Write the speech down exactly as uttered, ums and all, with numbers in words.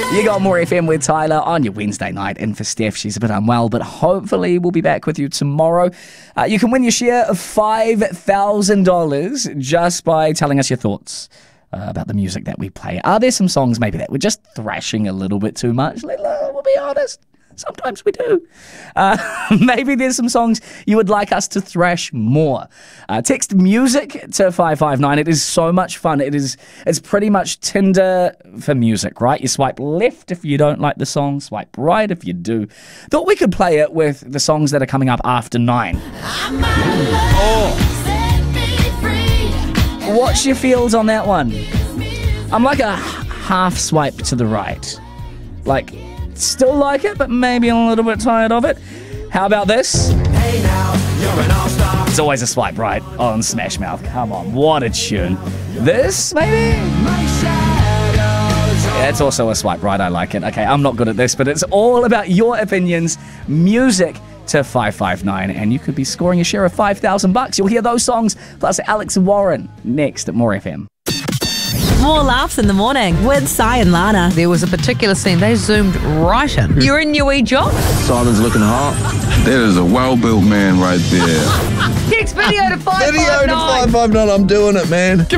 You got More F M with Tyler on your Wednesday night. In for Steph. She's a bit unwell, but hopefully we'll be back with you tomorrow. Uh, you can win your share of five thousand dollars just by telling us your thoughts uh, about the music that we play. Are there some songs maybe that we're just thrashing a little bit too much? Let- We'll be honest. Sometimes we do. Uh, maybe there's some songs you would like us to thrash more. Uh, text music to five five nine. It is so much fun. It is. It's pretty much Tinder for music, right? You swipe left if you don't like the song, swipe right if you do. Thought we could play it with the songs that are coming up after nine. Oh. What's your feels on that one? I'm like a half swipe to the right. Like, still like it, but maybe a little bit tired of it. How about this? Hey now, you're an all-star. It's always a swipe right on Smash Mouth. Come on, what a tune. This, maybe? Yeah, it's also a swipe right. I like it. Okay, I'm not good at this, but it's all about your opinions. Music to five five nine, and you could be scoring a share of five thousand bucks. You'll hear those songs, plus Alex Warren, next at More F M. More laughs in the morning with Sai and Lana. There was a particular scene they zoomed right in. You're in your wee job? Simon's looking hot. There is a well-built man right there. Text video to five five nine. Video to five five nine. I'm doing it, man.